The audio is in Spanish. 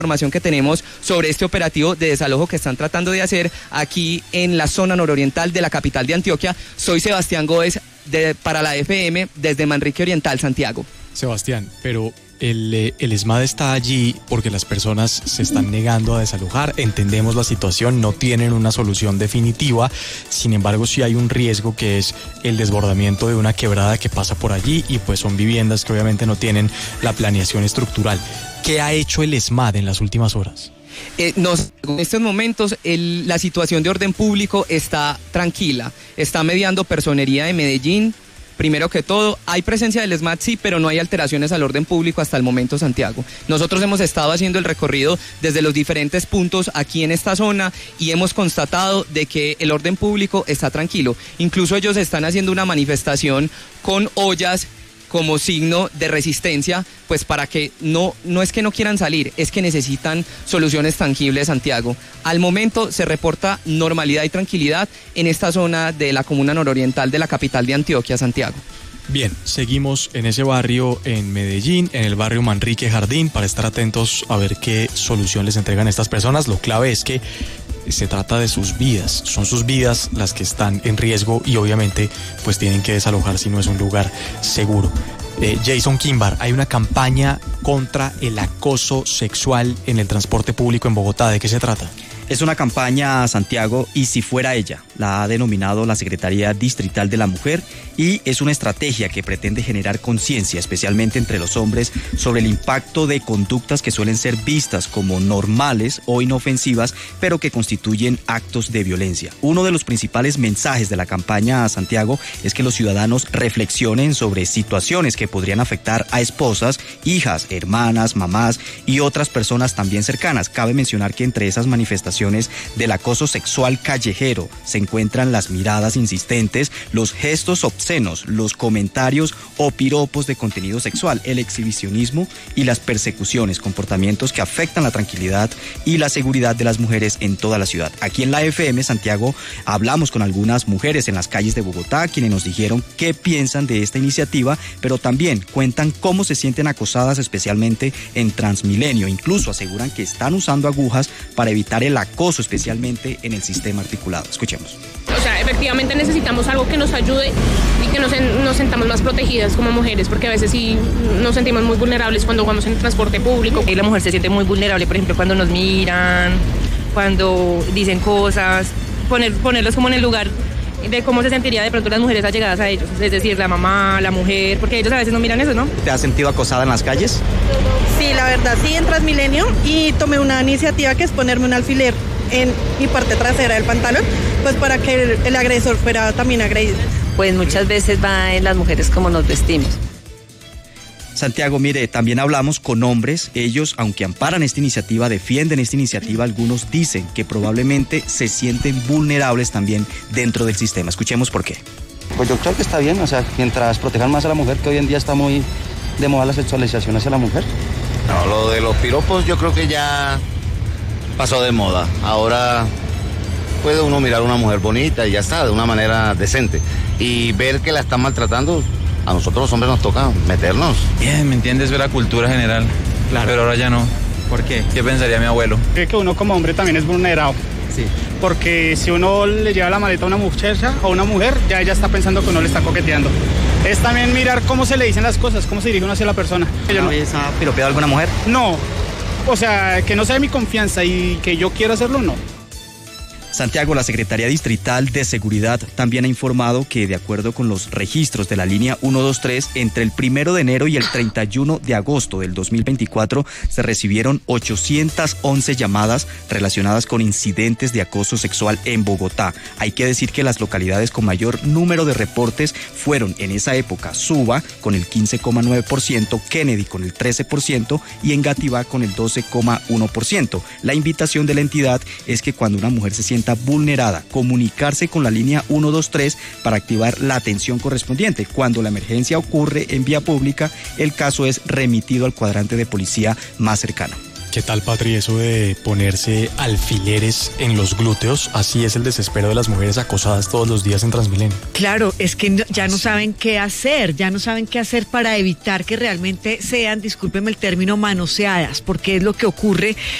información que tenemos sobre este operativo de desalojo que están tratando de hacer aquí en la zona nororiental de la capital de Antioquia. Soy Sebastián Góez para la FM desde Manrique Oriental, Santiago. Sebastián, pero el ESMAD está allí porque las personas se están negando a desalojar. Entendemos la situación, no tienen una solución definitiva. Sin embargo, sí hay un riesgo, que es el desbordamiento de una quebrada que pasa por allí, y pues son viviendas que obviamente no tienen la planeación estructural. ¿Qué ha hecho el ESMAD en las últimas horas? En estos momentos la situación de orden público está tranquila. Está mediando Personería de Medellín. Primero que todo, hay presencia del ESMAD, sí, pero no hay alteraciones al orden público hasta el momento, Santiago. Nosotros hemos estado haciendo el recorrido desde los diferentes puntos aquí en esta zona y hemos constatado de que el orden público está tranquilo. Incluso ellos están haciendo una manifestación con ollas como signo de resistencia, pues para que no es que no quieran salir, es que necesitan soluciones tangibles, Santiago. Al momento se reporta normalidad y tranquilidad en esta zona de la comuna nororiental de la capital de Antioquia, Santiago. Bien, seguimos en ese barrio en Medellín, en el barrio Manrique Jardín, para estar atentos a ver qué solución les entregan estas personas. Lo clave es que se trata de sus vidas, son sus vidas las que están en riesgo y obviamente pues tienen que desalojar si no es un lugar seguro. Jason Kimbar, hay una campaña contra el acoso sexual en el transporte público en Bogotá. ¿De qué se trata? Es una campaña, Santiago, y si fuera ella, la ha denominado la Secretaría Distrital de la Mujer, y es una estrategia que pretende generar conciencia, especialmente entre los hombres, sobre el impacto de conductas que suelen ser vistas como normales o inofensivas, pero que constituyen actos de violencia. Uno de los principales mensajes de la campaña, Santiago, es que los ciudadanos reflexionen sobre situaciones que podrían afectar a esposas, hijas, hermanas, mamás y otras personas también cercanas. Cabe mencionar que entre esas manifestaciones del acoso sexual callejero se encuentran las miradas insistentes, los gestos obscenos, los comentarios o piropos de contenido sexual, el exhibicionismo y las persecuciones, comportamientos que afectan la tranquilidad y la seguridad de las mujeres en toda la ciudad. Aquí en la FM, Santiago, hablamos con algunas mujeres en las calles de Bogotá, quienes nos dijeron qué piensan de esta iniciativa, pero también cuentan cómo se sienten acosadas, especialmente en Transmilenio. Incluso aseguran que están usando agujas para evitar el acoso, especialmente en el sistema articulado. Escuchemos. O sea, efectivamente necesitamos algo que nos ayude y que nos sentamos más protegidas como mujeres, porque a veces sí nos sentimos muy vulnerables cuando vamos en el transporte público. Y la mujer se siente muy vulnerable, por ejemplo, cuando nos miran, cuando dicen cosas, ponerlos como en el lugar de cómo se sentiría de pronto las mujeres allegadas a ellos, es decir, la mamá, la mujer, porque ellos a veces no miran eso, ¿no? ¿Te has sentido acosada en las calles? Sí, la verdad, sí, en Transmilenio, y tomé una iniciativa que es ponerme un alfiler en mi parte trasera del pantalón, pues para que el agresor fuera también agredido. Pues muchas veces va en las mujeres como nos vestimos. Santiago, mire, también hablamos con hombres. Ellos, aunque amparan esta iniciativa, defienden esta iniciativa, algunos dicen que probablemente se sienten vulnerables también dentro del sistema. Escuchemos por qué. Pues yo creo que está bien, o sea, mientras protejan más a la mujer, que hoy en día está muy de moda la sexualización hacia la mujer. No, lo de los piropos yo creo que ya pasó de moda. Ahora puede uno mirar a una mujer bonita y ya está, de una manera decente. Y ver que la están maltratando, a nosotros los hombres nos toca meternos. Bien, ¿me entiendes? Ver la cultura general. Claro. Pero ahora ya no. ¿Por qué? ¿Qué pensaría mi abuelo? Creo que uno como hombre también es vulnerado. Sí. Porque si uno le lleva la maleta a una muchacha o a una mujer, ya ella está pensando que uno le está coqueteando. Es también mirar cómo se le dicen las cosas, cómo se dirige uno hacia la persona. ¿Alguna vez ha piropeado a alguna mujer? No. O sea, que no sea de mi confianza y que yo quiera hacerlo, no. Santiago, la Secretaría Distrital de Seguridad también ha informado que, de acuerdo con los registros de la línea 123, entre el 1 de enero y el 31 de agosto del 2024 se recibieron 811 llamadas relacionadas con incidentes de acoso sexual en Bogotá. Hay que decir que las localidades con mayor número de reportes fueron en esa época Suba con el 15,9%, Kennedy con el 13% y Engativá con el 12,1%. La invitación de la entidad es que cuando una mujer se sienta vulnerada, comunicarse con la línea 123 para activar la atención correspondiente. Cuando la emergencia ocurre en vía pública, el caso es remitido al cuadrante de policía más cercano. ¿Qué tal, Patri, eso de ponerse alfileres en los glúteos? Así es el desespero de las mujeres acosadas todos los días en Transmilenio. Claro, es que ya no saben qué hacer, para evitar que realmente sean, discúlpeme el término, manoseadas, porque es lo que ocurre